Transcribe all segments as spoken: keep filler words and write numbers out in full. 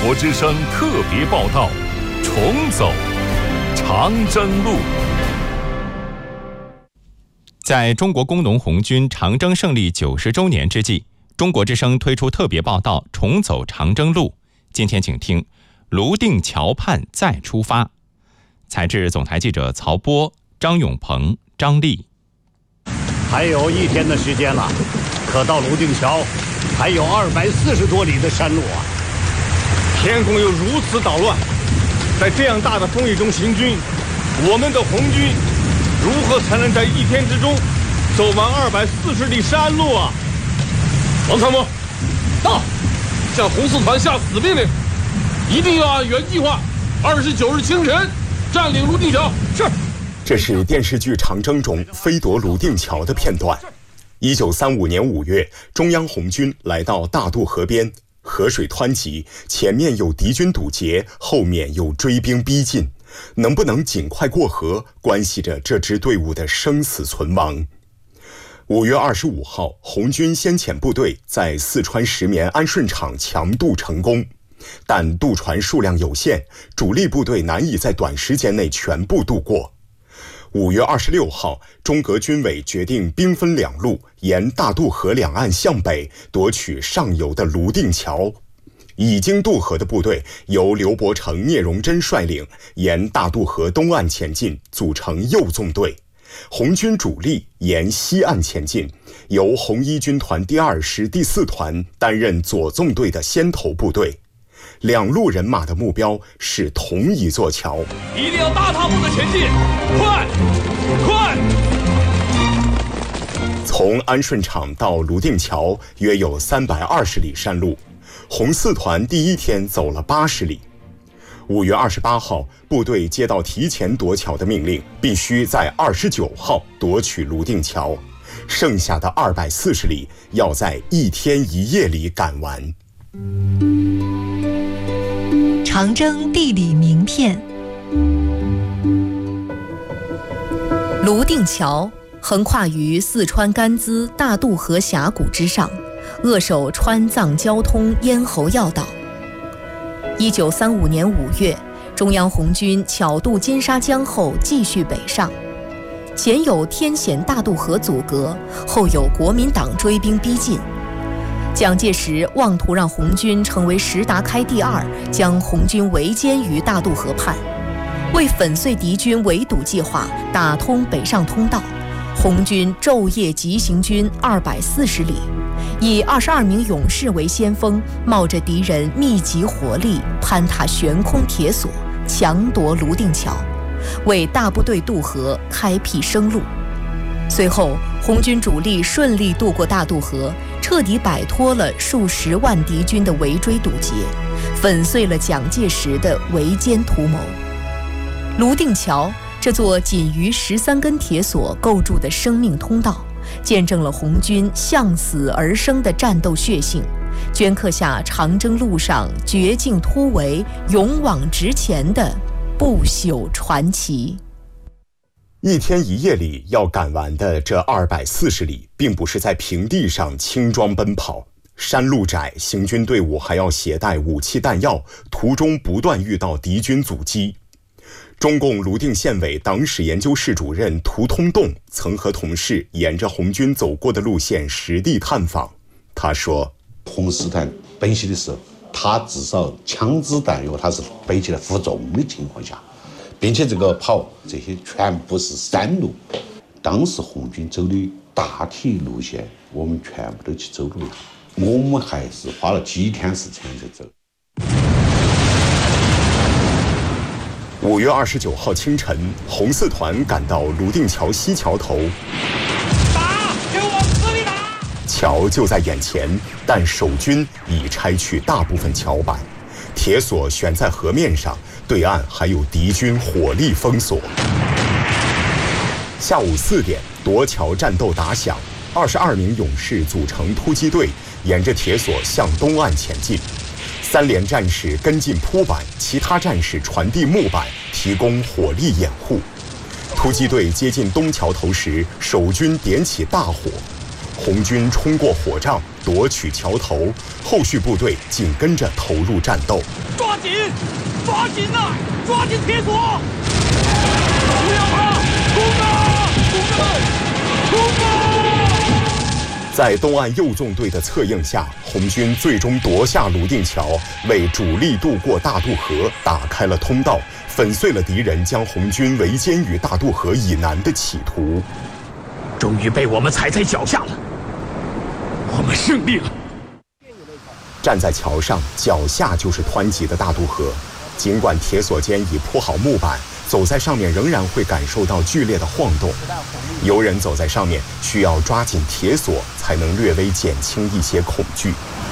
国之声特别报道，重走长征路。 在中国工农红军长征胜利九十周年之际，中国之声推出特别报道，重走长征路。今天请听泸定桥畔再出发。采自总台记者曹波、张永鹏、张丽。 还有一天的时间了，可到泸定桥还有二百四十多里的山路啊！ 天空又如此捣乱，在这样大的风雨中行军，我们的红军如何才能在一天之中走完二百四十里山路啊？王参谋，到，向红四团下死命令，一定要按原计划，二十九日清晨占领泸定桥。是。 这是电视剧《长征》中飞夺泸定桥的片段。一九三五年五月，中央红军来到大渡河边，河水湍急，前面有敌军堵截，后面有追兵逼近，能不能尽快过河，关系着这支队伍的生死存亡。五月二十五号，红军先遣部队在四川石棉安顺场强渡成功，但渡船数量有限，主力部队难以在短时间内全部渡过。五月二十六号，中革军委决定兵分两路，沿大渡河两岸向北夺取上游的泸定桥。已经渡河的部队由刘伯承、聂荣臻率领，沿大渡河东岸前进，组成右纵队。红军主力沿西岸前进，由红一军团第二师第四团担任左纵队的先头部队。两路人马的目标是同一座桥， 一定要大踏步的前进，快，快！ 从安顺场到泸定桥约有三百二十里山路，红四团第一天走了八十里。五月二十八号，部队接到提前夺桥的命令，必须在二十九号夺取泸定桥，剩下的二百四十里要在一天一夜里赶完。 长征地理名片。泸定桥横跨于四川甘孜大渡河峡谷之上，扼守川藏交通咽喉要道。一九三五年五月，中央红军巧渡金沙江后继续北上，前有天险大渡河阻隔，后有国民党追兵逼近。蒋介石妄图让红军成为石达开第二，将红军围歼于大渡河畔。为粉碎敌军围堵计划，打通北上通道，红军昼夜急行军二百四十里，以二十二名勇士为先锋，冒着敌人密集火力，攀踏悬空铁索，强夺泸定桥，为大部队渡河开辟生路。随后，红军主力顺利渡过大渡河，彻底摆脱了数十万敌军的围追堵截，粉碎了蒋介石的围歼图谋。泸定桥这座仅于十三根铁索构筑的生命通道，见证了红军向死而生的战斗血性，镌刻下长征路上绝境突围、勇往直前的不朽传奇。 一天一夜里要赶完的这二百四十里，并不是在平地上轻装奔跑，山路窄，行军队伍还要携带武器弹药，途中不断遇到敌军阻击。中共泸定县委党史研究室主任涂通栋曾和同事沿着红军走过的路线实地探访。他说， 红四团奔袭的时候，他至少枪支弹药他是背起来负重的情况下，并且这个跑这些全部是山路，当时红军走的大体路线我们全部都去走路了，我们还是花了几天时间在走。 五月二十九号清晨，红四团赶到泸定桥西桥头， 打，给我死命打！ 桥就在眼前，但守军已拆去大部分桥板，铁索悬在河面上，对岸还有敌军火力封锁。下午四点，夺桥战斗打响，二十二名勇士组成突击队，沿着铁索向东岸前进。三连战士跟进铺板，其他战士传递木板，提供火力掩护。突击队接近东桥头时，守军点起大火， 红军冲过火障，夺取桥头，后续部队紧跟着投入战斗。 抓紧，抓紧呐，抓紧铁索！不要怕，攻啊，同志们，攻啊！ 在东岸右纵队的策应下，红军最终夺下泸定桥，为主力渡过大渡河打开了通道，粉碎了敌人将红军围歼于大渡河以南的企图。 终于被我们踩在脚下了，我们胜利了。 站在桥上，脚下就是湍急的大渡河。尽管铁索间已铺好木板，走在上面仍然会感受到剧烈的晃动。游人走在上面，需要抓紧铁索，才能略微减轻一些恐惧。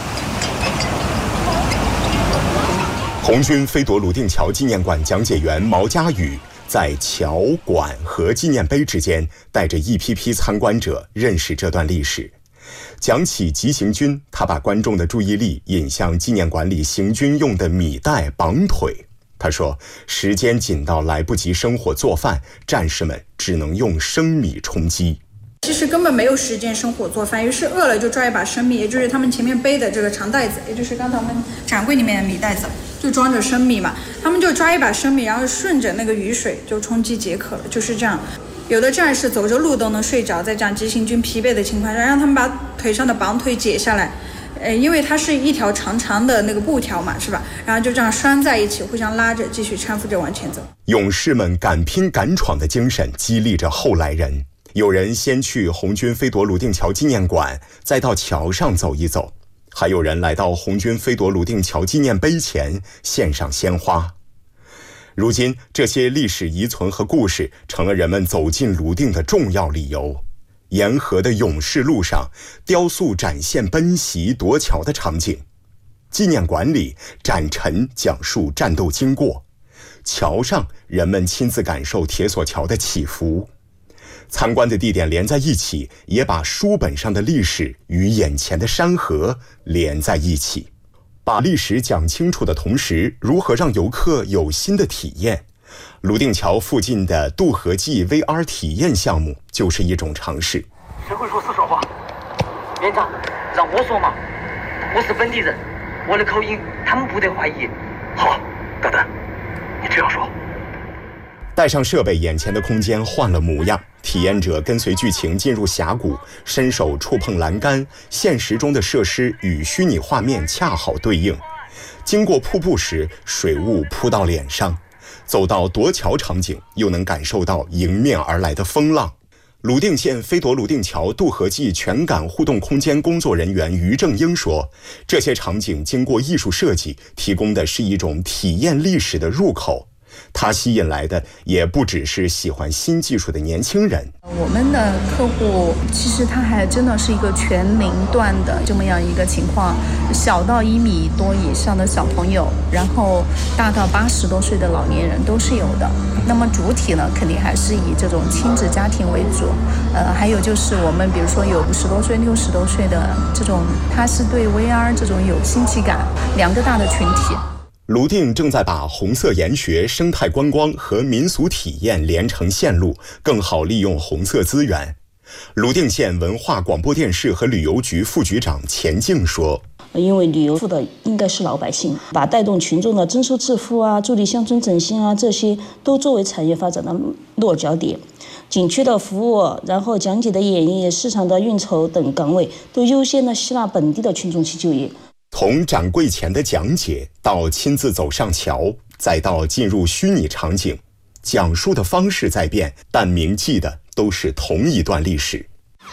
红军飞夺泸定桥纪念馆讲解员毛家宇在桥馆和纪念碑之间，带着一批批参观者认识这段历史。讲起急行军，他把观众的注意力引向纪念馆里行军用的米袋绑腿。他说，时间紧到来不及生火做饭，战士们只能用生米充饥。 其实根本没有时间生火做饭，于是饿了就抓一把生米，也就是他们前面背的这个长袋子，也就是刚才我们展柜里面的米袋子，就装着生米嘛。他们就抓一把生米，然后顺着那个雨水就充饥解渴了，就是这样。有的战士走着路都能睡着，在这样急行军疲惫的情况下，让他们把腿上的绑腿解下来，呃，因为它是一条长长的那个布条嘛，是吧？然后就这样拴在一起，互相拉着，继续搀扶着往前走。 勇士们敢拼敢闯的精神激励着后来人。有人先去红军飞夺泸定桥纪念馆，再到桥上走一走；还有人来到红军飞夺泸定桥纪念碑前献上鲜花。如今，这些历史遗存和故事成了人们走进泸定的重要理由。沿河的勇士路上，雕塑展现奔袭夺桥的场景；纪念馆里，展陈讲述战斗经过；桥上，人们亲自感受铁索桥的起伏。参观的地点连在一起，也把书本上的历史与眼前的山河连在一起。把历史讲清楚的同时，如何让游客有新的体验？泸定桥附近的渡河记 V R 体验项目就是一种尝试。 谁会说四川话？连长，让我说嘛，我是本地人，我的口音他们不得怀疑。 好，等等，你这样说。 带上设备，眼前的空间换了模样，体验者跟随剧情进入峡谷，伸手触碰栏杆，现实中的设施与虚拟画面恰好对应。经过瀑布时，水雾扑到脸上；走到夺桥场景，又能感受到迎面而来的风浪。泸定县飞夺泸定桥渡河记全感互动空间工作人员于正英说，这些场景经过艺术设计，提供的是一种体验历史的入口。它吸引来的也不只是喜欢新技术的年轻人。 我们的客户其实他还真的是一个全龄段的这么样一个情况，小到一米多以上的小朋友，然后大到八十多岁的老年人都是有的。那么主体呢，肯定还是以这种亲子家庭为主，呃，还有就是我们比如说有五十多岁、六十多岁的这种，他是对 V R 这种有新奇感，两个大的群体。 泸定正在把红色研学、生态观光和民俗体验连成线路，更好利用红色资源。泸定县文化广播电视和旅游局副局长钱静说， 因为旅游付的应该是老百姓，把带动群众的增收致富啊、助力乡村振兴啊，这些都作为产业发展的落脚点。景区的服务，然后讲解的演绎、市场的运筹等岗位，都优先的吸纳本地的群众去就业。 从展柜前的讲解到亲自走上桥，再到进入虚拟场景，讲述的方式在变，但铭记的都是同一段历史。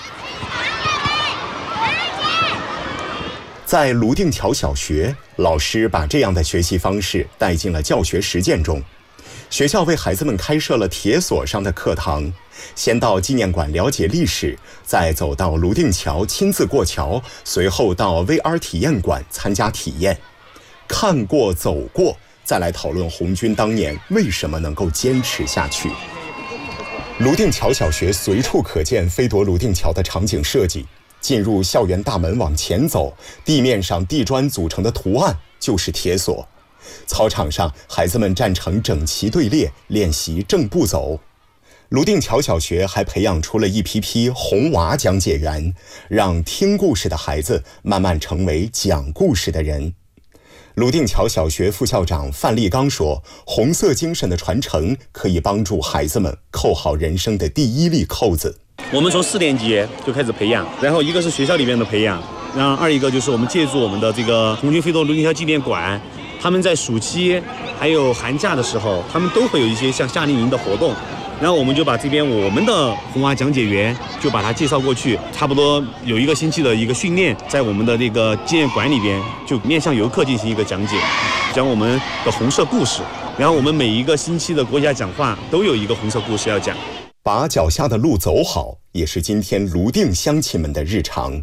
在泸定桥小学，老师把这样的学习方式带进了教学实践中。学校为孩子们开设了铁索上的课堂，先到纪念馆了解历史，再走到泸定桥亲自过桥，随后到 V R 体验馆参加体验。看过走过，再来讨论红军当年为什么能够坚持下去。泸定桥小学随处可见飞夺泸定桥的场景设计，进入校园大门往前走，地面上地砖组成的图案就是铁索。操场上，孩子们站成整齐队列，练习正步走。 泸定桥小学还培养出了一批批红娃讲解员，让听故事的孩子慢慢成为讲故事的人。泸定桥小学副校长范立刚说，红色精神的传承可以帮助孩子们扣好人生的第一粒扣子。 我们从四年级就开始培养，然后一个是学校里面的培养，然后二一个就是我们借助我们的这个红军飞夺泸定桥纪念馆，他们在暑期还有寒假的时候，他们都会有一些像夏令营的活动，然后我们就把这边我们的红娃讲解员就把它介绍过去，差不多有一个星期的一个训练，在我们的那个纪念馆里边就面向游客进行一个讲解，讲我们的红色故事，然后我们每一个星期的国家讲话都有一个红色故事要讲。 把脚下的路走好，也是今天泸定乡亲们的日常。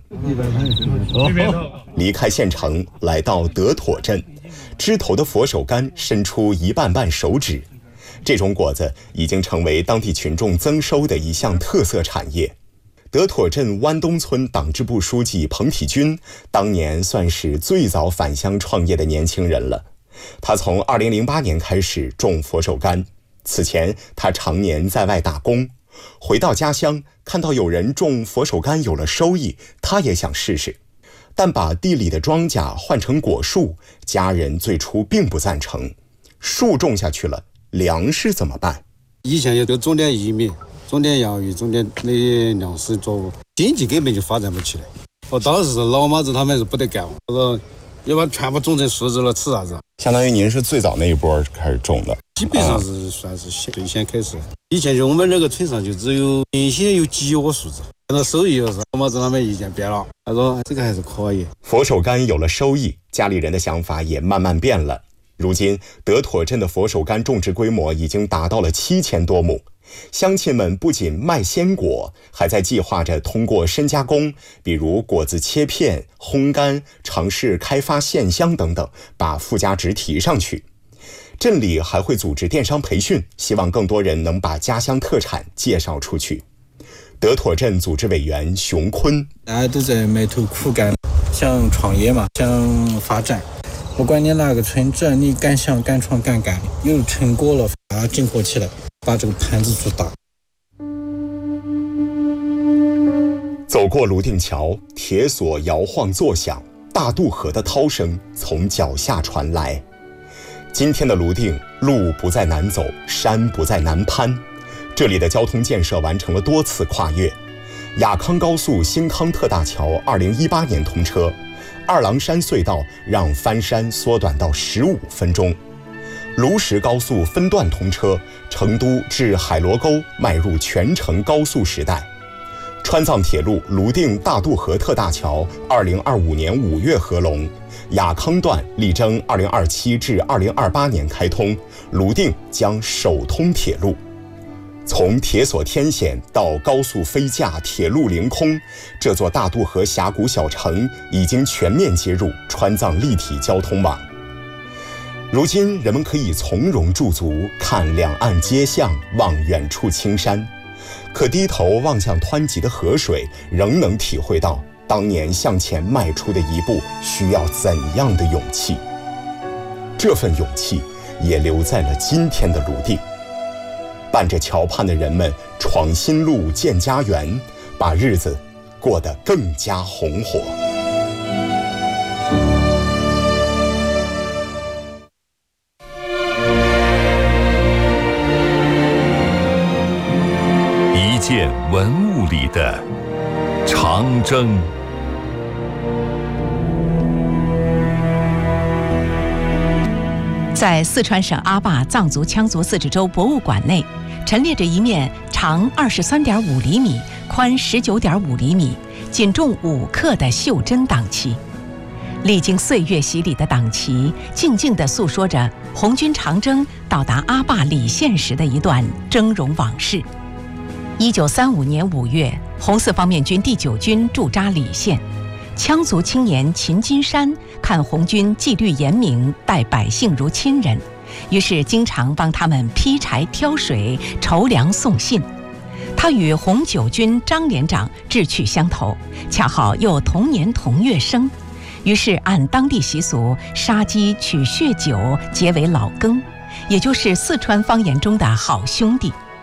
离开县城，来到德妥镇，枝头的佛手柑伸出一瓣瓣手指，这种果子已经成为当地群众增收的一项特色产业。德妥镇湾东村党支部书记彭体军当年算是最早返乡创业的年轻人了。他从二零零八年开始种佛手柑，此前他常年在外打工，回到家乡看到有人种佛手柑有了收益，他也想试试。但把地里的庄稼换成果树，家人最初并不赞成。树种下去了，粮食怎么办？ 以前也就种点玉米，种点洋芋，种点那些粮食作物，经济根本就发展不起来。我当时老妈子他们是不得干，我说要把全部种成树枝了，吃啥子？ 相当于您是最早那一波开始种的， 基本上是算是最先开始。以前就我们这个村上就只有原先有几窝树枝，现在收益又是老妈子他们意见变了，他说这个还是可以。 佛手柑有了收益，家里人的想法也慢慢变了。如今德妥镇的佛手柑种植规模已经达到了七千多亩，乡亲们不仅卖鲜果，还在计划着通过深加工，比如果子切片、烘干，尝试开发线香等等，把附加值提上去。镇里还会组织电商培训，希望更多人能把家乡特产介绍出去。德妥镇组织委员熊坤， 大家都在埋头苦干，想创业嘛，想发展。不管你哪个村子，你敢想敢闯敢干，有成果了，把它整合起来，把这个盘子做大。 走过泸定桥，铁索摇晃作响，大渡河的涛声从脚下传来。今天的泸定，路不再难走，山不再难攀，这里的交通建设完成了多次跨越。雅康高速新康特大桥二零一八年通车，二郎山隧道让翻山缩短到十五分钟。卢石高速分段通车，成都至海螺沟迈入全程高速时代。川藏铁路泸定大渡河特大桥二零二五年五月合龙，雅康段力争二零二七至二零二八年开通，泸定将首通铁路。从铁索天险到高速飞架、铁路凌空，这座大渡河峡谷小城已经全面接入川藏立体交通网。如今人们可以从容驻足，看两岸街巷，望远处青山，可低头望向湍急的河水，仍能体会到当年向前迈出的一步需要怎样的勇气。这份勇气也留在了今天的泸定。伴着桥畔的人们闯新路、建家园，把日子过得更加红火。 一件文物里的长征。 在四川省阿坝藏族羌族自治州博物馆内，陈列着一面长二十三点五厘米、宽十九点五厘米、仅重五克的袖珍党旗。历经岁月洗礼的党旗，静静地诉说着红军长征到达阿坝礼县时的一段峥嵘往事。一九三五年五月，红四方面军第九军驻扎礼县。羌族青年秦金山看红军纪律严明，待百姓如亲人，于是经常帮他们劈柴挑水、筹粮送信。他与红九军张连长志趣相投，恰好又同年同月生，于是按当地习俗杀鸡取血酒结为老羹，也就是四川方言中的好兄弟。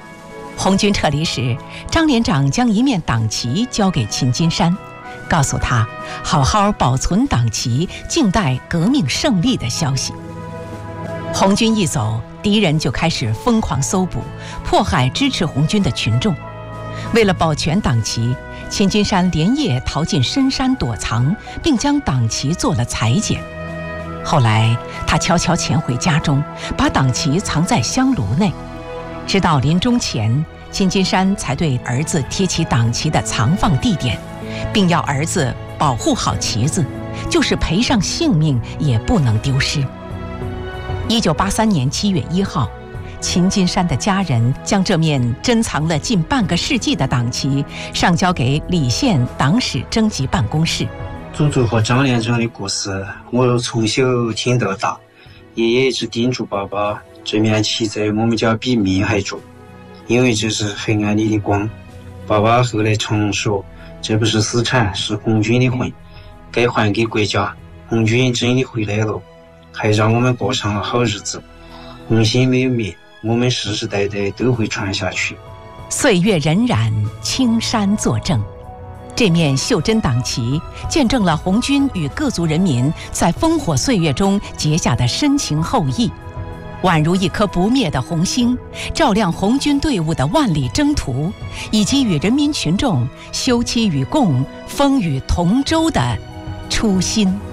红军撤离时，张连长将一面党旗交给秦金山，告诉他好好保存党旗，静待革命胜利的消息。红军一走，敌人就开始疯狂搜捕，迫害支持红军的群众。为了保全党旗，秦金山连夜逃进深山躲藏，并将党旗做了裁剪。后来他悄悄潜回家中，把党旗藏在香炉内。直到临终前，秦金山才对儿子提起党旗的藏放地点，并要儿子保护好旗子，就是赔上性命也不能丢失。一九八三年七月一号，秦金山的家人将这面珍藏了近半个世纪的党旗上交给澧县党史征集办公室。 祖祖和张连长的故事，我从小听到大，爷爷一直叮嘱爸爸，这面旗在我们家比命还重，因为这是黑暗里的光。爸爸后来常说，这不是私产，是红军的魂，该还给国家。红军真的回来了，还让我们过上了好日子。红心没有灭，我们世世代代都会传下去。 岁月荏苒，青山作证。这面袖珍党旗见证了红军与各族人民在烽火岁月中结下的深情厚谊，宛如一颗不灭的红星，照亮红军队伍的万里征途，以及与人民群众休戚与共、风雨同舟的初心。